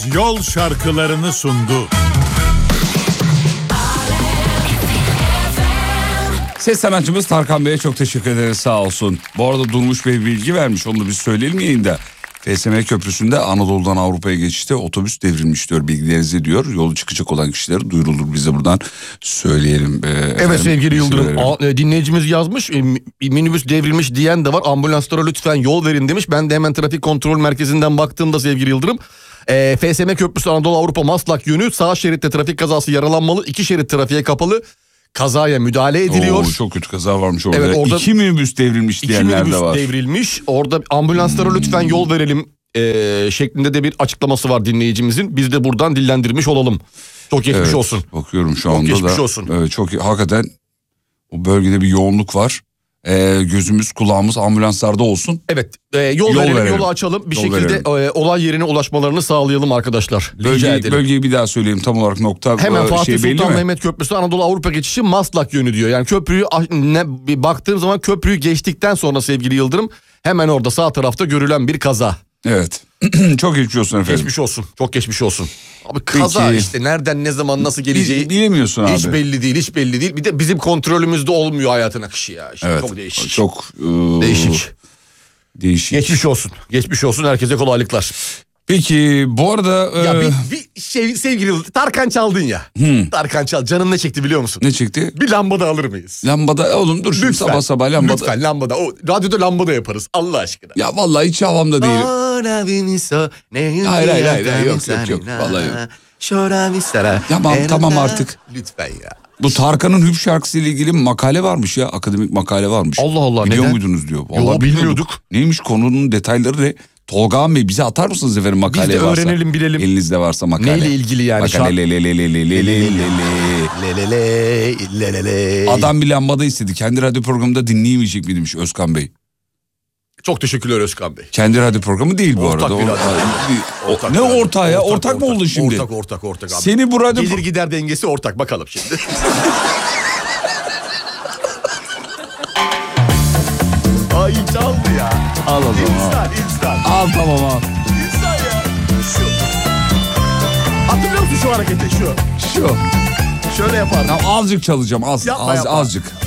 yol şarkılarını sundu. Ses sanatçımız Tarkan Bey'e çok teşekkür ederiz, sağ olsun. Bu arada Durmuş Bey bilgi vermiş, onu da biz söyleyelim yayında. FSM Köprüsü'nde Anadolu'dan Avrupa'ya geçişte otobüs devrilmiş diyor, bilgilerinizi diyor. Yolu çıkacak olan kişiler duyurulur, biz de buradan söyleyelim. Evet sevgili Yıldırım, dinleyicimiz yazmış, minibüs devrilmiş diyen de var, ambulanslara lütfen yol verin demiş. Ben de hemen trafik kontrol merkezinden baktığımda sevgili Yıldırım, FSM Köprüsü Anadolu Avrupa Maslak yönü sağ şeritte trafik kazası yaralanmalı, 2 şerit trafiğe kapalı. Kazaya müdahale ediliyor. Çok kötü kaza varmış orada. Evet, orada 2 minibüs devrilmiş diyenler de var. Devrilmiş. Orada ambulanslara lütfen yol verelim şeklinde de bir açıklaması var dinleyicimizin. Biz de buradan dillendirmiş olalım. Çok geçmiş olsun. Bakıyorum şu anda da. Çok geçmiş olsun. Evet, çok hakikaten o bölgede bir yoğunluk var. Gözümüz kulağımız ambulanslarda olsun. Evet, yol verelim, yolu açalım. Bir şekilde olay yerine ulaşmalarını sağlayalım arkadaşlar. Bölgeyi bir daha söyleyeyim, tam olarak nokta. Hemen Fatih Sultan mi? Mehmet Köprüsü Anadolu Avrupa geçişi Maslak yönü diyor. Yani köprüyü baktığım zaman köprüyü geçtikten sonra sevgili Yıldırım, hemen orada sağ tarafta görülen bir kaza. Evet. Çok geçmiş olsun efendim. Geçmiş olsun. Çok geçmiş olsun. Abi kaza Peki. işte nereden ne zaman nasıl geleceği bilemiyorsun abi. Hiç belli değil. Bir de bizim kontrolümüzde olmuyor hayatın akışı ya. İşte evet. Çok değişik. Çok değişik. Geçmiş olsun. Geçmiş olsun, herkese kolaylıklar. Peki bu arada... Ya sevgili Tarkan çaldın ya. Tarkan çal. Canım ne çekti biliyor musun? Ne çekti? Bir lambada alır mıyız? Lambada oğlum dur şimdi sabah lambada. Lütfen lambada. O radyoda lambada yaparız Allah aşkına. Ya vallahi hiç havamda değilim. Hayır yok. Vallahi yok. Tamam artık. Lütfen ya. Bu Tarkan'ın Hüp şarkısı ile ilgili makale varmış ya. Akademik makale varmış. Allah Allah. Biliyor neden? muydunuz diyor. Yok bilmiyorduk. Neymiş konunun detayları ne? Tolga Bey bize atar mısınız efendim makale varsa? Biz de öğrenelim bilelim. Elinizde varsa makale. Neyle ilgili yani? Makale Adam bir lambada istedi. Kendi radyo programında dinleyemeyecek mi demiş Özkan Bey. Çok teşekkürler Özkan Bey. Kendi radyo programı değil bu arada. Ortak ne ortağı ya? Ortak mı oldu şimdi? Ortak abi. Seni bu radyo... Gelir gider dengesi ortak, bakalım şimdi. Ay çaldı ya. Al o zaman. İnsan. Al tamam al. İnsan ya. Şu. Hatırlıyor musun şu hareketi? Şu. Şu. Şöyle yapardım. Azıcık çalacağım. Yapma. Azıcık.